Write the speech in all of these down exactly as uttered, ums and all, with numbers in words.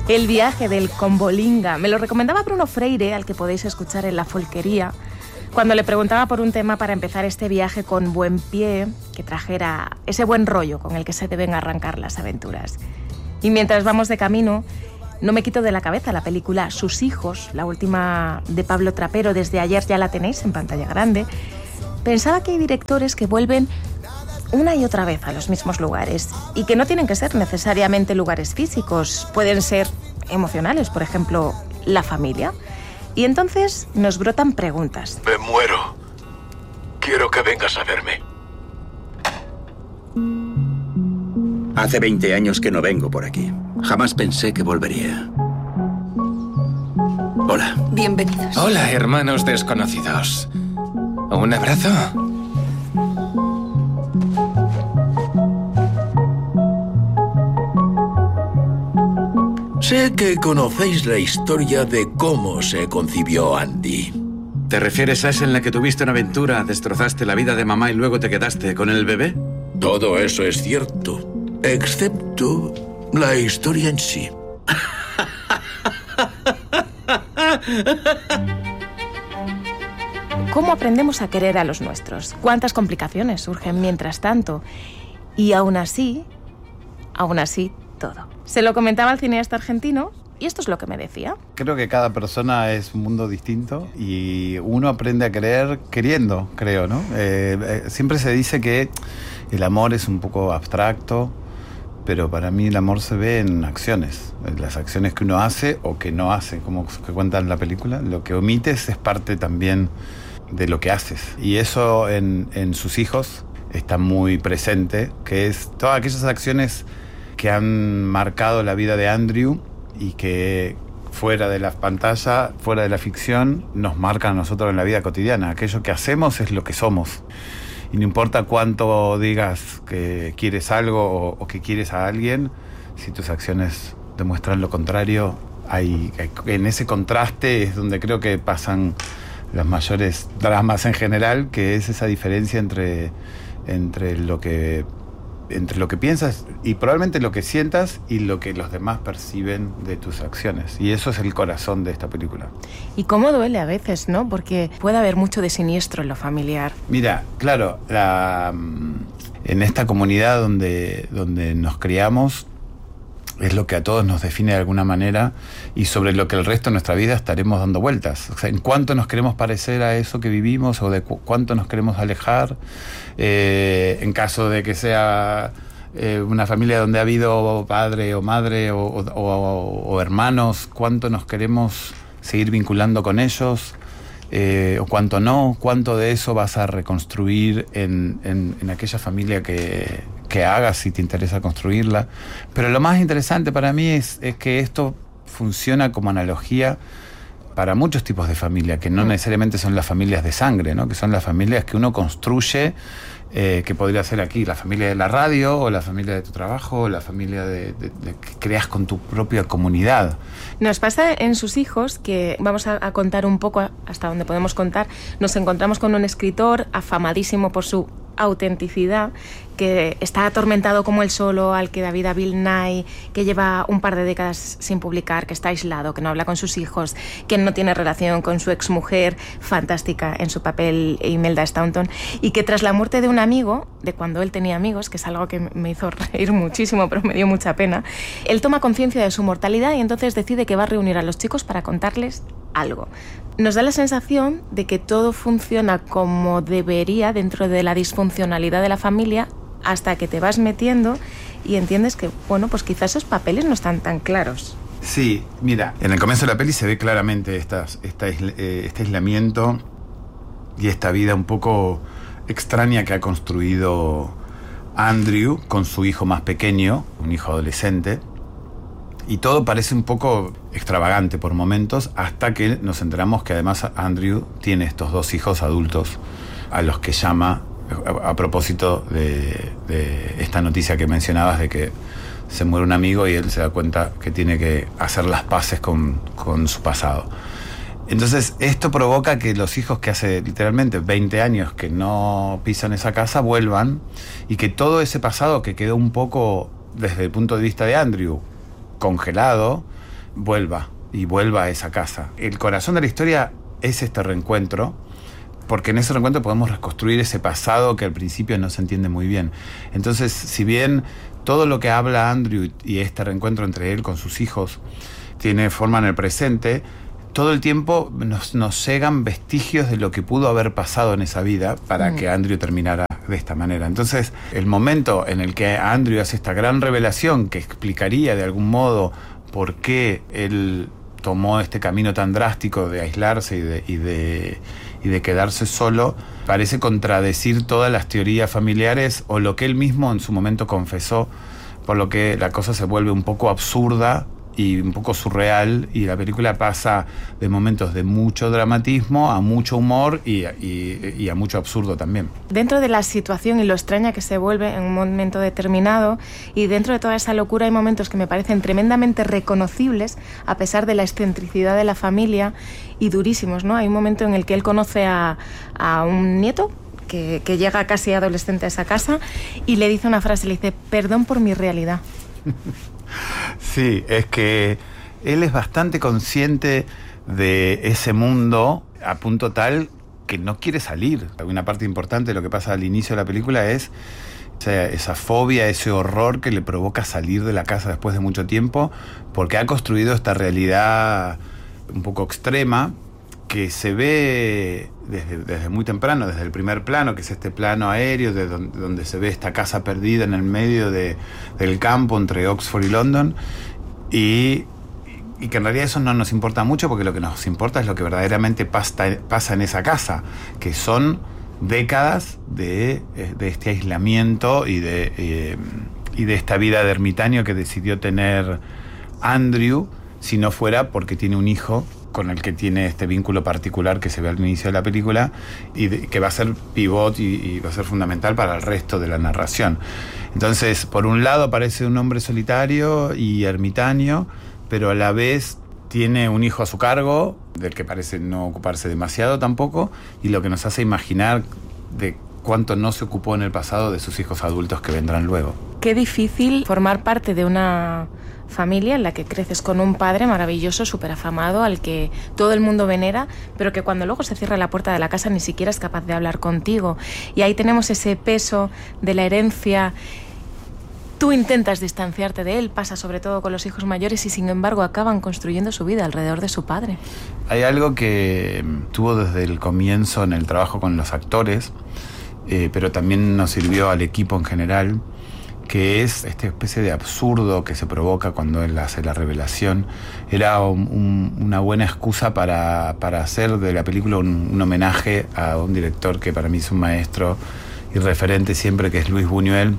El viaje del Combolinga. Me lo recomendaba Bruno Freire, al que podéis escuchar en La Folquería, cuando le preguntaba por un tema para empezar este viaje con buen pie, que trajera ese buen rollo con el que se deben arrancar las aventuras. Y mientras vamos de camino, no me quito de la cabeza la película Sus hijos, la última de Pablo Trapero. Desde ayer ya la tenéis en pantalla grande. Pensaba que hay directores que vuelven una y otra vez a los mismos lugares y que no tienen que ser necesariamente lugares físicos, pueden ser emocionales, por ejemplo, la familia. Y entonces nos brotan preguntas. Me muero. Quiero que vengas a verme. Hace veinte años que no vengo por aquí. Jamás pensé que volvería. Hola. Bienvenidos. Hola, hermanos desconocidos. ¿Un abrazo? Sé que conocéis la historia de cómo se concibió Andy. ¿Te refieres a esa en la que tuviste una aventura, destrozaste la vida de mamá y luego te quedaste con el bebé? Todo eso es cierto, excepto la historia en sí. ¿Cómo aprendemos a querer a los nuestros? ¿Cuántas complicaciones surgen mientras tanto? Y aún así, aún así, todo. Se lo comentaba al cineasta argentino y esto es lo que me decía. Creo que cada persona es un mundo distinto y uno aprende a querer queriendo, creo, ¿no? Eh, eh, siempre se dice que el amor es un poco abstracto, pero para mí el amor se ve en acciones. En las acciones que uno hace o que no hace, como que cuenta en la película. Lo que omites es parte también de lo que haces. Y eso en, en Sus hijos está muy presente, que es todas aquellas acciones que han marcado la vida de Andrew y que fuera de la pantalla, fuera de la ficción, nos marcan a nosotros en la vida cotidiana. Aquello que hacemos es lo que somos. Y no importa cuánto digas que quieres algo o, o que quieres a alguien, si tus acciones demuestran lo contrario, hay, hay, en ese contraste es donde creo que pasan los mayores dramas en general, que es esa diferencia entre, entre lo que entre lo que piensas y probablemente lo que sientas y lo que los demás perciben de tus acciones. Y eso es el corazón de esta película. Y cómo duele a veces, ¿no? Porque puede haber mucho de siniestro en lo familiar. Mira, claro, la, en esta comunidad donde, donde nos criamos, es lo que a todos nos define de alguna manera y sobre lo que el resto de nuestra vida estaremos dando vueltas. O sea, en cuánto nos queremos parecer a eso que vivimos o de cu- cuánto nos queremos alejar. Eh, en caso de que sea eh, una familia donde ha habido padre o madre o, o, o, o hermanos, cuánto nos queremos seguir vinculando con ellos. Eh, o cuánto no, cuánto de eso vas a reconstruir en, en, en aquella familia que, que hagas si te interesa construirla. Pero lo más interesante para mí es, es que esto funciona como analogía para muchos tipos de familia, que no necesariamente son las familias de sangre, ¿no? Que son las familias que uno construye, eh, que podría ser aquí la familia de la radio, o la familia de tu trabajo, o la familia de, de, de que creas con tu propia comunidad. Nos pasa en Sus hijos que, vamos a, a contar un poco hasta donde podemos contar, nos encontramos con un escritor afamadísimo por su autenticidad, que está atormentado como él solo, al que David Bill Nye, que lleva un par de décadas sin publicar, que está aislado, que no habla con sus hijos, que no tiene relación con su exmujer, fantástica en su papel Imelda Staunton, y que tras la muerte de un amigo, de cuando él tenía amigos, que es algo que me hizo reír muchísimo, pero me dio mucha pena, él toma conciencia de su mortalidad y entonces decide que va a reunir a los chicos para contarles algo. Nos da la sensación de que todo funciona como debería dentro de la disfuncionalidad de la familia hasta que te vas metiendo y entiendes que, bueno, pues quizás esos papeles no están tan claros. Sí, mira, en el comienzo de la peli se ve claramente estas, esta, eh, este aislamiento y esta vida un poco extraña que ha construido Andrew con su hijo más pequeño, un hijo adolescente. Y todo parece un poco extravagante por momentos, hasta que nos enteramos que además Andrew tiene estos dos hijos adultos a los que llama, a, a propósito de, de esta noticia que mencionabas de que se muere un amigo y él se da cuenta que tiene que hacer las paces con, con su pasado. Entonces esto provoca que los hijos que hace literalmente veinte años que no pisan esa casa vuelvan y que todo ese pasado que quedó un poco desde el punto de vista de Andrew congelado, vuelva y vuelva a esa casa. El corazón de la historia es este reencuentro, porque en ese reencuentro podemos reconstruir ese pasado que al principio no se entiende muy bien. Entonces, si bien todo lo que habla Andrew y este reencuentro entre él con sus hijos tiene forma en el presente, todo el tiempo nos, nos llegan vestigios de lo que pudo haber pasado en esa vida para mm. que Andrew terminara de esta manera. Entonces, el momento en el que Andrew hace esta gran revelación que explicaría de algún modo por qué él tomó este camino tan drástico de aislarse y de, y de, y de quedarse solo, parece contradecir todas las teorías familiares o lo que él mismo en su momento confesó, por lo que la cosa se vuelve un poco absurda y un poco surreal, y la película pasa de momentos de mucho dramatismo a mucho humor y, y, y a mucho absurdo también. Dentro de la situación y lo extraña que se vuelve en un momento determinado, y dentro de toda esa locura hay momentos que me parecen tremendamente reconocibles a pesar de la excentricidad de la familia y durísimos, ¿no? Hay un momento en el que él conoce a, a un nieto que, que llega casi adolescente a esa casa y le dice una frase, le dice: perdón por mi realidad. Sí, es que él es bastante consciente de ese mundo a punto tal que no quiere salir. Una parte importante de lo que pasa al inicio de la película es esa, esa fobia, ese horror que le provoca salir de la casa después de mucho tiempo, porque ha construido esta realidad un poco extrema que se ve desde, desde muy temprano, desde el primer plano, que es este plano aéreo de donde, donde se ve esta casa perdida en el medio de, del campo entre Oxford y London, y, y que en realidad eso no nos importa mucho, porque lo que nos importa es lo que verdaderamente pasa, pasa en esa casa, que son décadas de, de este aislamiento y de, eh, y de esta vida de ermitaño que decidió tener Andrew, si no fuera porque tiene un hijo con el que tiene este vínculo particular que se ve al inicio de la película y de, que va a ser pivot y, y va a ser fundamental para el resto de la narración. Entonces, por un lado parece un hombre solitario y ermitaño, pero a la vez tiene un hijo a su cargo, del que parece no ocuparse demasiado tampoco, y lo que nos hace imaginar de cuánto no se ocupó en el pasado de sus hijos adultos que vendrán luego. Qué difícil formar parte de una familia en la que creces con un padre maravilloso, súper afamado, al que todo el mundo venera, pero que cuando luego se cierra la puerta de la casa ni siquiera es capaz de hablar contigo. Y ahí tenemos ese peso de la herencia. Tú intentas distanciarte de él, pasa sobre todo con los hijos mayores, y sin embargo acaban construyendo su vida alrededor de su padre. Hay algo que tuvo desde el comienzo en el trabajo con los actores, eh, pero también nos sirvió al equipo en general, que es esta especie de absurdo que se provoca cuando él hace la revelación. Era un, un, una buena excusa para, para hacer de la película un, un homenaje a un director que para mí es un maestro y referente siempre, que es Luis Buñuel.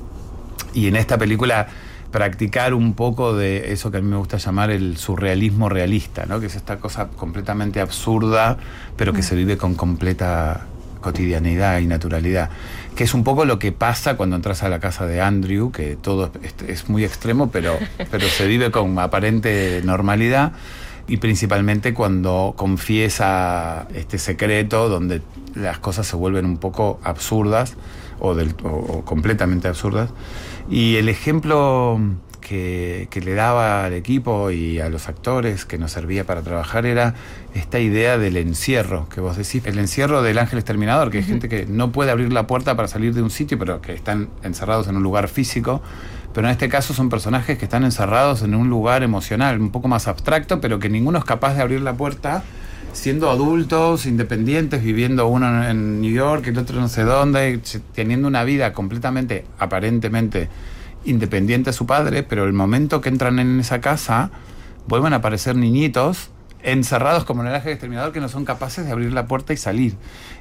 Y en esta película practicar un poco de eso que a mí me gusta llamar el surrealismo realista, ¿no? Que es esta cosa completamente absurda, pero que se vive con completa cotidianidad y naturalidad, que es un poco lo que pasa cuando entras a la casa de Andrew, que todo es, es muy extremo, pero, pero se vive con aparente normalidad, y principalmente cuando confiesa este secreto donde las cosas se vuelven un poco absurdas o, del, o, o completamente absurdas. Y el ejemplo que, que le daba al equipo y a los actores que nos servía para trabajar era esta idea del encierro que vos decís, el encierro del ángel exterminador, que uh-huh. hay gente que no puede abrir la puerta para salir de un sitio, pero que están encerrados en un lugar físico. Pero en este caso son personajes que están encerrados en un lugar emocional, un poco más abstracto, pero que ninguno es capaz de abrir la puerta, siendo adultos, independientes, viviendo uno en New York, el otro no sé dónde, teniendo una vida completamente, aparentemente independiente a su padre, pero el momento que entran en esa casa vuelven a aparecer niñitos encerrados como en el ángel exterminador, que no son capaces de abrir la puerta y salir.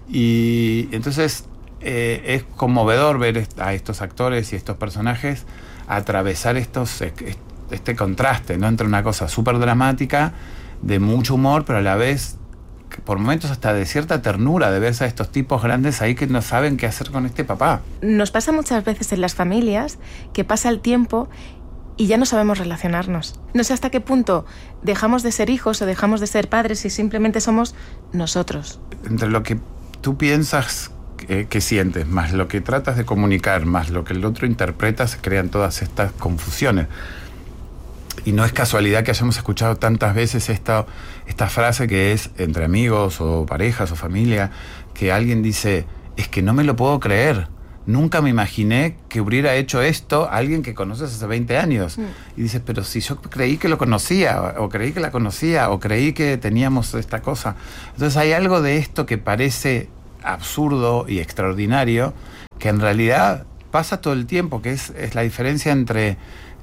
Y entonces eh, es conmovedor ver a estos actores y estos personajes atravesar estos este contraste, ¿no? Entre una cosa súper dramática, de mucho humor, pero a la vez por momentos hasta de cierta ternura de ver a estos tipos grandes ahí que no saben qué hacer con este papá. Nos pasa muchas veces en las familias que pasa el tiempo y ya no sabemos relacionarnos. No sé hasta qué punto dejamos de ser hijos o dejamos de ser padres y simplemente somos nosotros. Entre lo que tú piensas que, que sientes, más lo que tratas de comunicar, más lo que el otro interpreta, se crean todas estas confusiones. Y no es casualidad que hayamos escuchado tantas veces esta, esta frase que es entre amigos o parejas o familia, que alguien dice, es que no me lo puedo creer. Nunca me imaginé que hubiera hecho esto alguien que conoces hace veinte años. Mm. Y dices, pero si yo creí que lo conocía, o, o creí que la conocía, o creí que teníamos esta cosa. Entonces hay algo de esto que parece absurdo y extraordinario, que en realidad pasa todo el tiempo, que es, es la diferencia entre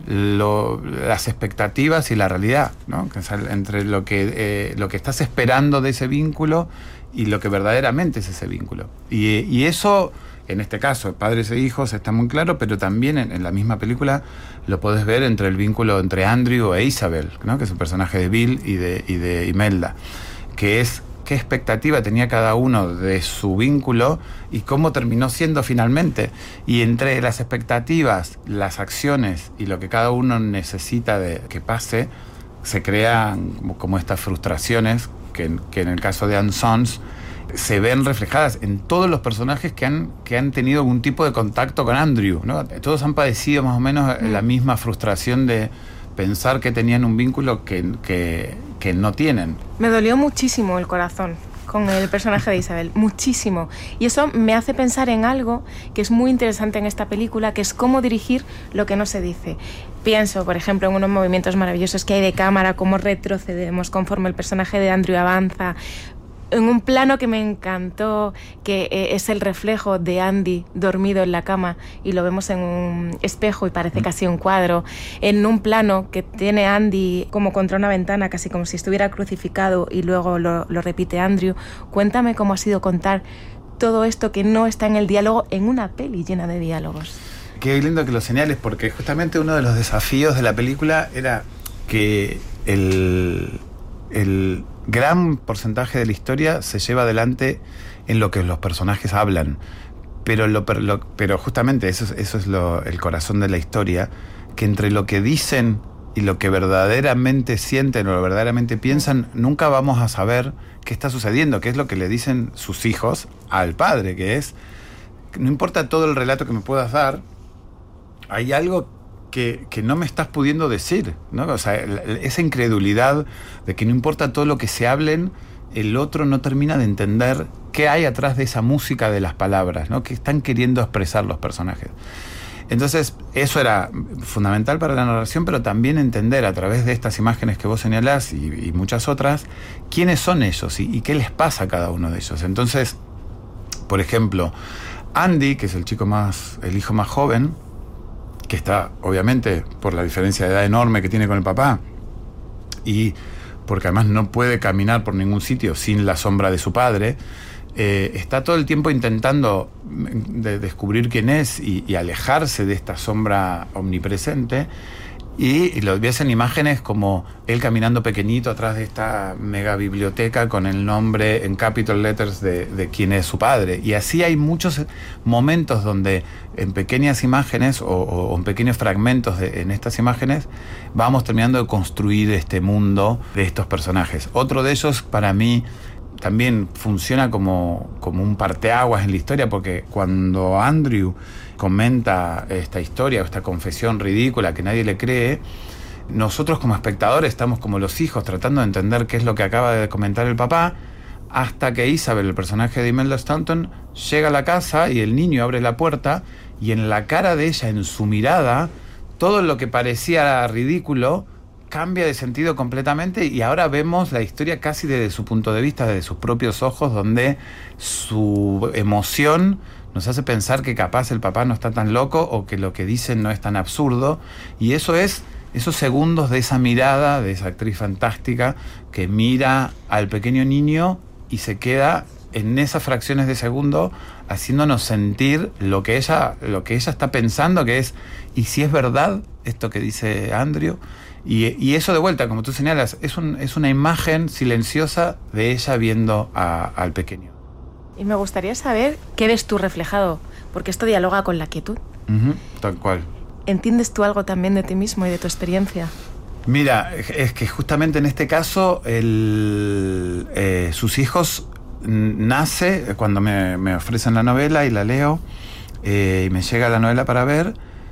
lo, las expectativas y la realidad, ¿no? Que es entre lo que, eh, lo que estás esperando de ese vínculo y lo que verdaderamente es ese vínculo. Y, y eso... En este caso, padres e hijos está muy claro, pero también en, en la misma película lo podés ver entre el vínculo entre Andrew e Isabel, ¿no? Que es el personaje de Bill y de, y de Imelda, que es qué expectativa tenía cada uno de su vínculo y cómo terminó siendo finalmente. Y entre las expectativas, las acciones y lo que cada uno necesita de que pase, se crean como, como estas frustraciones que, que en el caso de Anne Sons se ven reflejadas en todos los personajes que han, que han tenido algún tipo de contacto con Andrew, ¿no? Todos han padecido más o menos la misma frustración de pensar que tenían un vínculo que, que, que no tienen. Me dolió muchísimo el corazón con el personaje de Isabel, muchísimo. Y eso me hace pensar en algo que es muy interesante en esta película, que es cómo dirigir lo que no se dice. Pienso, por ejemplo, en unos movimientos maravillosos que hay de cámara, cómo retrocedemos conforme el personaje de Andrew avanza. En un plano que me encantó, que eh, es el reflejo de Andy dormido en la cama y lo vemos en un espejo y parece casi un cuadro. En un plano que tiene Andy como contra una ventana, casi como si estuviera crucificado, y luego lo, lo repite Andrew. Cuéntame cómo ha sido contar todo esto que no está en el diálogo en una peli llena de diálogos. Qué lindo que lo señales, porque justamente uno de los desafíos de la película era que el... el gran porcentaje de la historia se lleva adelante en lo que los personajes hablan, pero, lo, lo, pero justamente eso es, eso es lo, el corazón de la historia, que entre lo que dicen y lo que verdaderamente sienten o lo verdaderamente piensan, nunca vamos a saber qué está sucediendo, qué es lo que le dicen sus hijos al padre, que es, no importa todo el relato que me puedas dar, hay algo Que, que no me estás pudiendo decir, ¿no? O sea, esa incredulidad de que no importa todo lo que se hablen, el otro no termina de entender qué hay atrás de esa música de las palabras, ¿no? Que están queriendo expresar los personajes. Entonces, eso era fundamental para la narración, pero también entender a través de estas imágenes que vos señalás y, y muchas otras, quiénes son ellos y, y qué les pasa a cada uno de ellos. Entonces, por ejemplo, Andy, que es el chico más, el hijo más joven, que está, obviamente, por la diferencia de edad enorme que tiene con el papá, y porque además no puede caminar por ningún sitio sin la sombra de su padre, eh, está todo el tiempo intentando de descubrir quién es y, y alejarse de esta sombra omnipresente, y, y lo ves en imágenes como él caminando pequeñito atrás de esta mega biblioteca con el nombre en capital letters de, de quién es su padre. Y así hay muchos momentos donde en pequeñas imágenes o, o en pequeños fragmentos de, en estas imágenes vamos terminando de construir este mundo de estos personajes. Otro de ellos, para mí, también funciona como, como un parteaguas en la historia, porque cuando Andrew comenta esta historia o esta confesión ridícula que nadie le cree, nosotros como espectadores estamos como los hijos tratando de entender qué es lo que acaba de comentar el papá, hasta que Isabel, el personaje de Imelda Staunton, llega a la casa y el niño abre la puerta y en la cara de ella, en su mirada, todo lo que parecía ridículo cambia de sentido completamente, y ahora vemos la historia casi desde su punto de vista, desde sus propios ojos, donde su emoción nos hace pensar que capaz el papá no está tan loco o que lo que dicen no es tan absurdo, y eso es esos segundos de esa mirada de esa actriz fantástica que mira al pequeño niño y se queda en esas fracciones de segundo haciéndonos sentir lo que ella, lo que ella está pensando, que es, ¿y si es verdad esto que dice Andrew? Y, y eso de vuelta, como tú señalas, es, un, es una imagen silenciosa de ella viendo a, al pequeño. Y me gustaría saber qué ves tú reflejado, porque esto dialoga con la quietud. Uh-huh, tal cual. ¿Entiendes tú algo también de ti mismo y de tu experiencia? Mira, es que justamente en este caso, el, eh, sus hijos nace cuando me, me ofrecen la novela y la leo, eh, y me llega la novela para ver.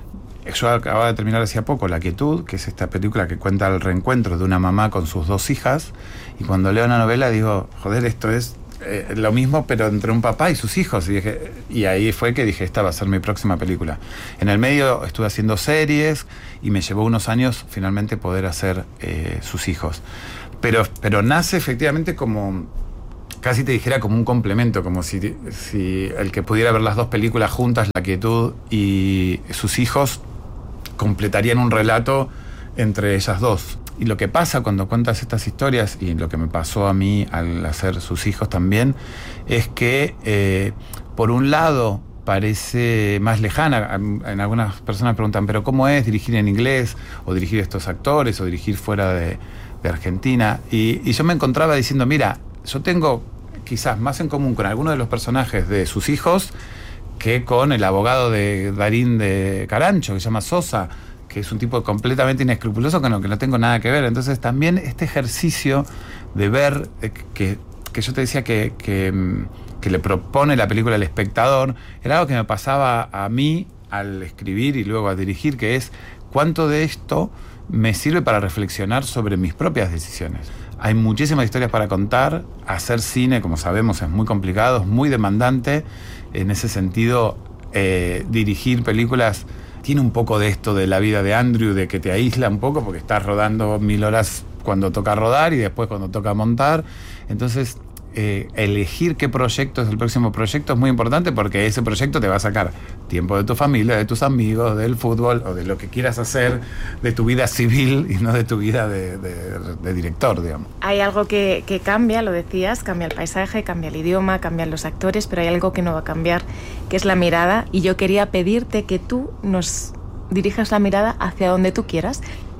Yo acababa de terminar hacía poco La Quietud, que es esta película que cuenta el reencuentro de una mamá con sus dos hijas, y cuando leo la novela digo, joder, esto es eh, lo mismo, pero entre un papá y sus hijos. Y, dije, y ahí fue que dije, esta va a ser mi próxima película. En el medio estuve haciendo series y me llevó unos años finalmente poder hacer eh, Sus hijos. Pero, pero nace efectivamente como, casi te dijera como un complemento, como si, si el que pudiera ver las dos películas juntas, La Quietud y Sus hijos, completarían un relato entre ellas dos. Y lo que pasa cuando cuentas estas historias, y lo que me pasó a mí al hacer Sus hijos también, es que eh, por un lado parece más lejana. En algunas personas preguntan, ¿pero cómo es dirigir en inglés? O dirigir estos actores, o dirigir fuera de, de Argentina. Y, y yo me encontraba diciendo, mira, yo tengo quizás más en común con algunos de los personajes de Sus hijos que con el abogado de Darín de Carancho, que se llama Sosa, que es un tipo completamente inescrupuloso con lo que no tengo nada que ver. Entonces también este ejercicio de ver, eh, que, que yo te decía que, que, que le propone la película al espectador, era algo que me pasaba a mí al escribir y luego a dirigir, que es cuánto de esto me sirve para reflexionar sobre mis propias decisiones. Hay muchísimas historias para contar. Hacer cine, como sabemos, es muy complicado, es muy demandante. En ese sentido, eh, dirigir películas tiene un poco de esto de la vida de Andrew, de que te aísla un poco porque estás rodando mil horas cuando toca rodar y después cuando toca montar. Entonces, eh, elegir qué proyecto es el próximo proyecto es muy importante, porque ese proyecto te va a sacar tiempo de tu familia, de tus amigos, del fútbol o de lo que quieras hacer, de tu vida civil y no de tu vida de, de, de director, digamos. Hay algo que, que cambia, lo decías, cambia el paisaje, cambia el idioma, cambian los actores, pero hay algo que no va a cambiar, que es la mirada, y yo quería pedirte que tú nos dirijas la mirada hacia donde tú quieras.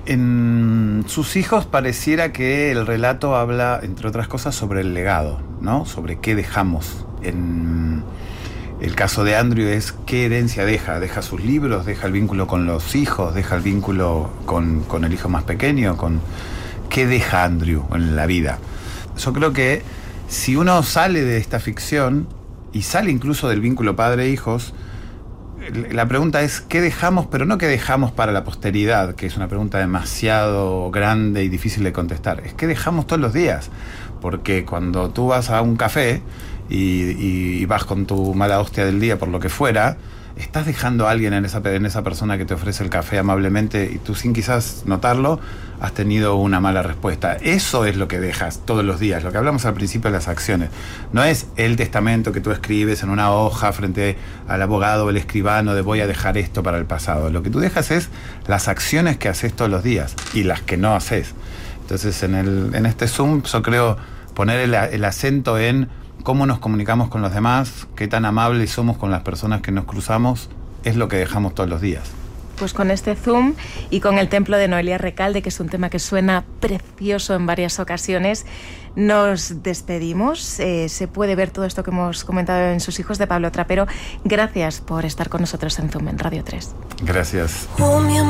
En Sus hijos pareciera que el relato habla, entre otras cosas, sobre el legado, ¿no? Sobre qué dejamos. En el caso de Andrew es qué herencia deja. Deja sus libros, deja el vínculo con los hijos, deja el vínculo con, con el hijo más pequeño, con qué deja Andrew en la vida. Yo creo que si uno sale de esta ficción y sale incluso del vínculo padre-hijos, la pregunta es ¿qué dejamos? Pero no qué dejamos para la posteridad, que es una pregunta demasiado grande y difícil de contestar. Es qué dejamos todos los días. Porque cuando tú vas a un café y, y vas con tu mala hostia del día por lo que fuera, estás dejando a alguien en esa, en esa persona que te ofrece el café amablemente, y tú sin quizás notarlo has tenido una mala respuesta. Eso es lo que dejas todos los días, lo que hablamos al principio de las acciones. No es el testamento que tú escribes en una hoja frente al abogado o el escribano de voy a dejar esto para el pasado. Lo que tú dejas es las acciones que haces todos los días y las que no haces. Entonces en, el, en este Zoom yo creo poner el, el acento en cómo nos comunicamos con los demás, qué tan amables somos con las personas que nos cruzamos, es lo que dejamos todos los días. Pues con este Zoom y con el Templo de Noelia Recalde, que es un tema que suena precioso en varias ocasiones, nos despedimos. Eh, se puede ver todo esto que hemos comentado en Sus hijos, de Pablo Trapero. Gracias por estar con nosotros en Zoom, en Radio tres. Gracias. Oh, mi amor.